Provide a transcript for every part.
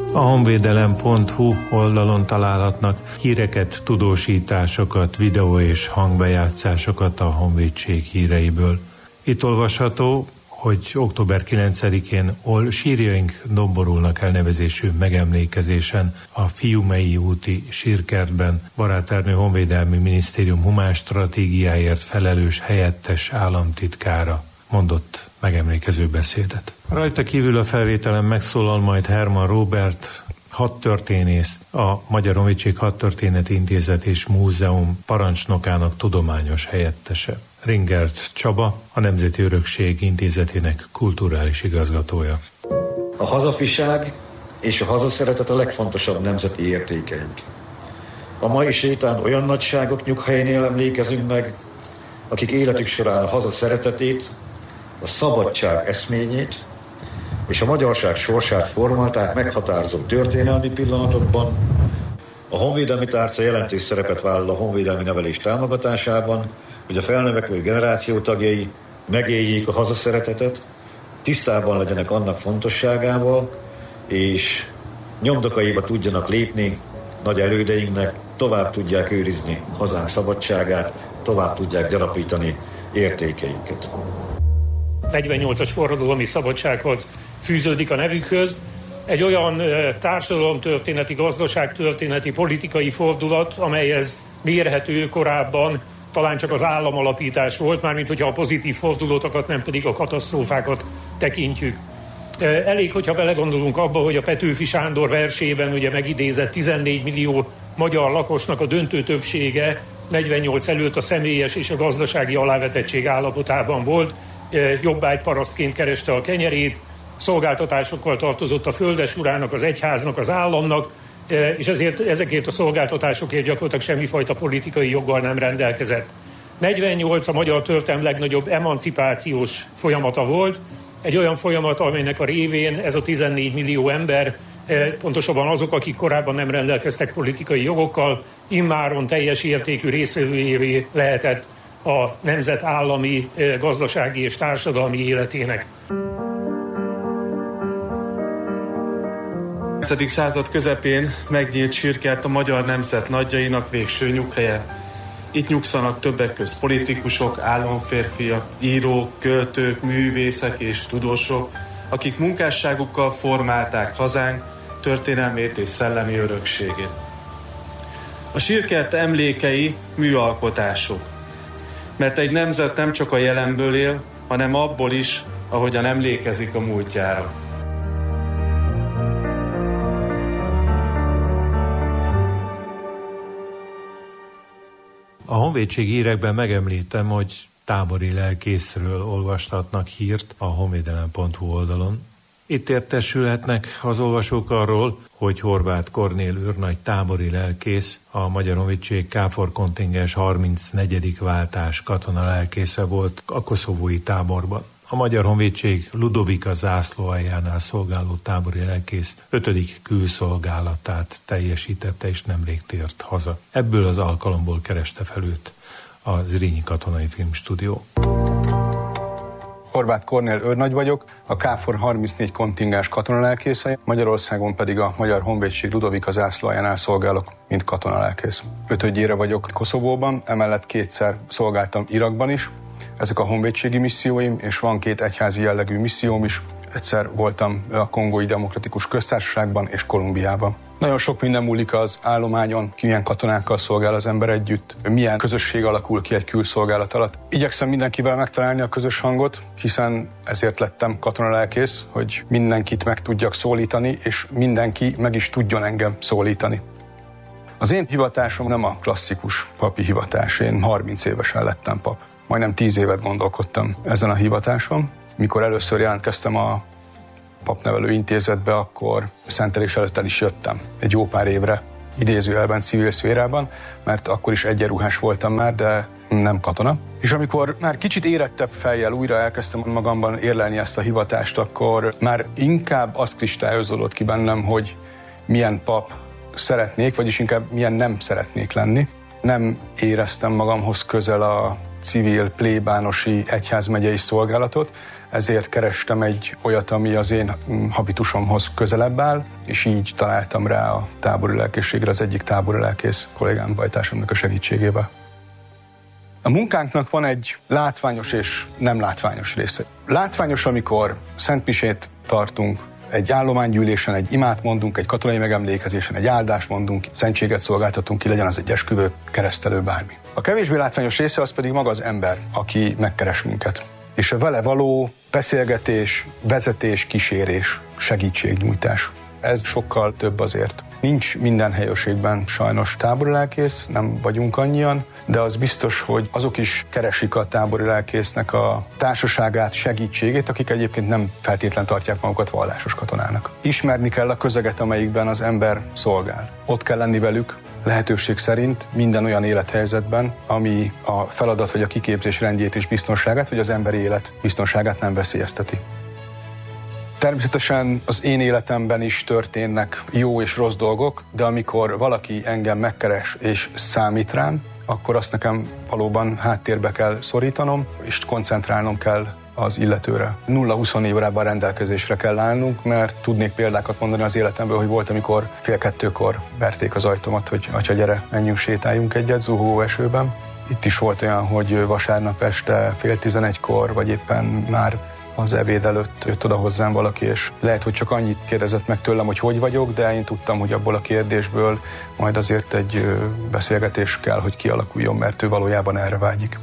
A honvédelem.hu oldalon találhatnak híreket, tudósításokat, videó- és hangbejátszásokat a honvédség híreiből. Itt olvasható, hogy október 9-én Sírjaink domborulnak elnevezésű megemlékezésen a Fiumei úti sírkertben Baráternő Honvédelmi Minisztérium humán stratégiáért felelős helyettes államtitkára mondott megemlékező beszédet. Rajta kívül a felvételen megszólal majd Herman Róbert, hadtörténész, a Magyar Honvédség Hadtörténeti Intézet és Múzeum parancsnokának tudományos helyettese. Ringert Csaba, a Nemzeti Örökség Intézetének kulturális igazgatója. A hazafiság és a hazaszeretet a legfontosabb nemzeti értékeink. A mai sétán olyan nagyságok nyughelyénél emlékezünk meg, akik életük során a haza szeretetét, a szabadság eszményét és a magyarság sorsát formálták meghatározó történelmi pillanatokban. A honvédelmi tárca jelentős szerepet vállal a honvédelmi nevelés támogatásában, hogy a felnövekvő generáció tagjai megéljék a hazaszeretetet, tisztában legyenek annak fontosságával, és nyomdokaiba tudjanak lépni nagy elődeinknek, tovább tudják őrizni hazánk szabadságát, tovább tudják gyarapítani értékeinket. 48-as forradalmi szabadsághoz fűződik a nevükhöz. Egy olyan társadalomtörténeti, gazdaságtörténeti, politikai fordulat, amelyhez mérhető korábban talán csak az államalapítás volt, mármint hogyha a pozitív fordulatokat, nem pedig a katasztrófákat tekintjük. Elég, hogyha belegondolunk abba, hogy a Petőfi Sándor versében ugye megidézett 14 millió magyar lakosnak a döntő többsége 48 előtt a személyes és a gazdasági alávetettség állapotában volt, jobbágyparasztként kereste a kenyerét, szolgáltatásokkal tartozott a földesurának, az egyháznak, az államnak, és ezekért a szolgáltatásokért gyakorlatilag semmifajta politikai joggal nem rendelkezett. 48 a magyar történelem legnagyobb emancipációs folyamata volt, egy olyan folyamat, amelynek a révén ez a 14 millió ember, pontosabban azok, akik korábban nem rendelkeztek politikai jogokkal, immáron teljes értékű részvevőjévé lehetett a nemzetállami, gazdasági és társadalmi életének. A 9. század közepén megnyílt sírkert a magyar nemzet nagyjainak végső nyughelye. Itt nyugszanak többek közt politikusok, államférfiak, írók, költők, művészek és tudósok, akik munkásságukkal formálták hazánk történelmét és szellemi örökségét. A sírkert emlékei műalkotások, mert egy nemzet nem csak a jelenből él, hanem abból is, ahogyan emlékezik a múltjára. A honvédségi hírekben megemlítem, hogy tábori lelkészről olvashatnak hírt a honvédelem.hu oldalon. Itt értesülhetnek az olvasók arról, hogy Horváth Kornél őrnagy tábori lelkész, a Magyar Honvédség KFOR kontingens 34. váltás katona lelkésze volt a koszovói táborban. A Magyar Honvédség Ludovika zászlóaljánál szolgáló tábori lelkész 5. külszolgálatát teljesítette és nemrég tért haza. Ebből az alkalomból kereste fel őt a Zrínyi Katonai Filmstúdió. Horváth Kornél őrnagy vagyok, a KFOR 34 kontingens katonalelkésze, Magyarországon pedig a Magyar Honvédség Ludovika zászlóaljánál szolgálok, mint katonalelkész. 5. vagyok Koszovóban, emellett 2-szer szolgáltam Irakban is. Ezek a honvédségi misszióim, és van 2 egyházi jellegű misszióm is. Egyszer voltam a Kongói Demokratikus Köztársaságban és Kolumbiában. Nagyon sok minden múlik az állományon, milyen katonákkal szolgál az ember együtt, milyen közösség alakul ki egy külszolgálat alatt. Igyekszem mindenkivel megtalálni a közös hangot, hiszen ezért lettem katonalelkész, hogy mindenkit meg tudjak szólítani, és mindenki meg is tudjon engem szólítani. Az én hivatásom nem a klasszikus papi hivatás, én 30 évesen lettem pap. Majdnem 10 évet gondolkodtam ezen a hivatáson. Mikor először jelentkeztem a papnevelő intézetbe, akkor szentelés előtt el is jöttem egy jó pár évre, idézőjelben civil szférában, mert akkor is egyenruhás voltam már, de nem katona. És amikor már kicsit érettebb fejjel újra elkezdtem magamban érlelni ezt a hivatást, akkor már inkább az kristályozódott ki bennem, hogy milyen pap szeretnék, vagyis inkább milyen nem szeretnék lenni. Nem éreztem magamhoz közel a civil plébánosi egyházmegyei szolgálatot, ezért kerestem egy olyat, ami az én habitusomhoz közelebb áll, és így találtam rá a tábori lelkészségre az egyik tábori lelkész kollégám, bajtársamnak a segítségével. A munkánknak van egy látványos és nem látványos része. Látványos, amikor szentmisét tartunk, egy állománygyűlésen, egy imát mondunk, egy katonai megemlékezésen, egy áldást mondunk, szentséget szolgáltatunk ki, legyen az egy esküvő, keresztelő, bármi. A kevésbé látványos része az pedig maga az ember, aki megkeres minket. És a vele való beszélgetés, vezetés, kísérés, segítségnyújtás. Ez sokkal több azért. Nincs minden helyőrségben sajnos tábori lelkész, nem vagyunk annyian, de az biztos, hogy azok is keresik a tábori lelkésznek a társaságát, segítségét, akik egyébként nem feltétlen tartják magukat vallásos katonának. Ismerni kell a közeget, amelyikben az ember szolgál. Ott kell lenni velük, lehetőség szerint minden olyan élethelyzetben, ami a feladat vagy a kiképzés rendjét és biztonságát, vagy az emberi élet biztonságát nem veszélyezteti. Természetesen az én életemben is történnek jó és rossz dolgok, de amikor valaki engem megkeres és számít rám, akkor azt nekem valóban háttérbe kell szorítanom, és koncentrálnom kell az illetőre. 0-24 órában rendelkezésre kell állnunk, mert tudnék példákat mondani az életemből, hogy volt, amikor 1:30 verték az ajtómat, hogy atya, gyere, menjünk, sétáljunk egyet zuhó esőben. Itt is volt olyan, hogy vasárnap este 10:30, vagy éppen már az ebéd előtt jött oda hozzám valaki, és lehet, hogy csak annyit kérdezett meg tőlem, hogy vagyok, de én tudtam, hogy abból a kérdésből majd azért egy beszélgetés kell, hogy kialakuljon, mert ő valójában erre vágyik.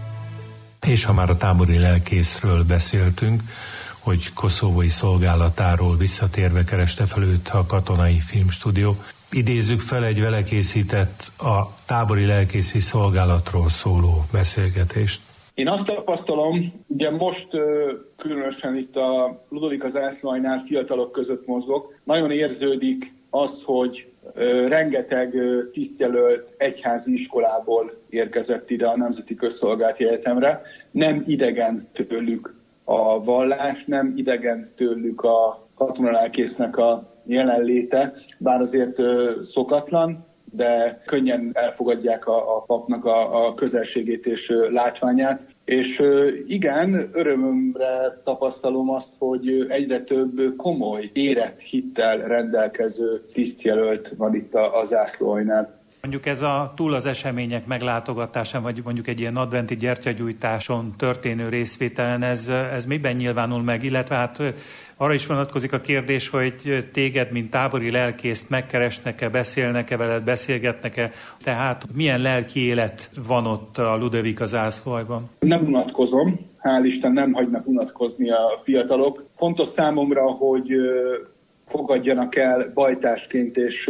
És ha már a tábori lelkészről beszéltünk, hogy koszovói szolgálatáról visszatérve kereste fel őt a Katonai Filmstúdió, idézzük fel egy vele készített a tábori lelkészi szolgálatról szóló beszélgetést. Én azt tapasztalom, ugye most különösen itt a Ludovika zászlóaljnál fiatalok között mozgok, nagyon érződik az, hogy rengeteg tisztjelölt egyházi iskolából érkezett ide a Nemzeti Közszolgálati Egyetemre. Nem idegen tőlük a vallás, nem idegen tőlük a katonalelkésznek a jelenléte, bár azért szokatlan, de könnyen elfogadják a papnak a közelségét és látványát. És igen, örömömre tapasztalom azt, hogy egyre több komoly, érett hittel rendelkező tisztjelölt van itt a zászlóaljnál. Mondjuk ez a túl az események meglátogatásán, vagy mondjuk egy ilyen adventi gyertyagyújtáson történő részvételen, ez miben nyilvánul meg? Illetve hát arra is vonatkozik a kérdés, hogy téged, mint tábori lelkészt megkeresnek-e, beszélnek-e veled, beszélgetnek-e? Tehát milyen lelki élet van ott a Ludovika zászlóaljban? Nem unatkozom, hál' Isten nem hagynak unatkozni a fiatalok. Fontos számomra, hogy fogadjanak el bajtársként és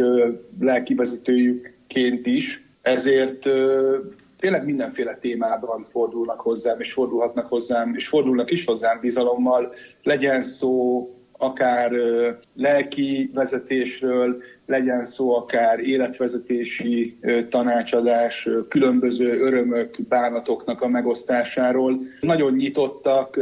lelkivezetőjükként is, ezért tényleg mindenféle témában fordulnak hozzám, és fordulhatnak hozzám, és fordulnak is hozzám bizalommal, legyen szó akár lelki vezetésről, legyen szó akár életvezetési tanácsadás, különböző örömök, bánatoknak a megosztásáról. Nagyon nyitottak,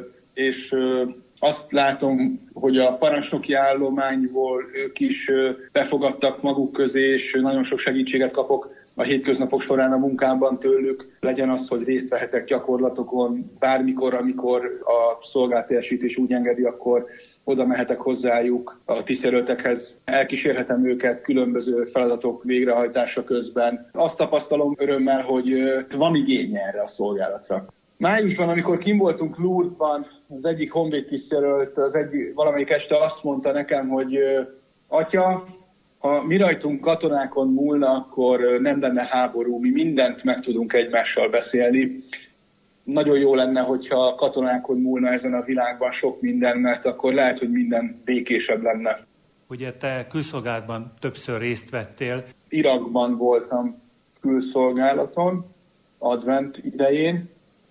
és azt látom, hogy a parancsnoki állományból ők is befogadtak maguk közé, és nagyon sok segítséget kapok a hétköznapok során a munkámban tőlük. Legyen az, hogy részt vehetek gyakorlatokon, bármikor, amikor a szolgálatteljesítés úgy engedi, akkor oda mehetek hozzájuk a tisztjelöltekhez. Elkísérhetem őket különböző feladatok végrehajtása közben. Azt tapasztalom örömmel, hogy van igény erre a szolgálatra. Májusban, amikor kim voltunk Lourdesban, az egyik honvéd tisztjelölt, valamelyik este azt mondta nekem, hogy atya, ha mi rajtunk katonákon múlna, akkor nem lenne háború, mi mindent meg tudunk egymással beszélni. Nagyon jó lenne, hogyha katonákon múlna ezen a világban sok minden, mert akkor lehet, hogy minden békésebb lenne. Ugye te külszolgálatban többször részt vettél. Irakban voltam külszolgálaton, advent idején,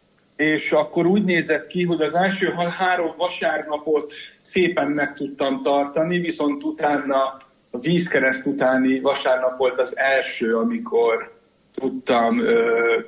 és akkor úgy nézett ki, hogy az első 3 vasárnapot szépen meg tudtam tartani, viszont utána a vízkereszt utáni vasárnap volt az első, amikor tudtam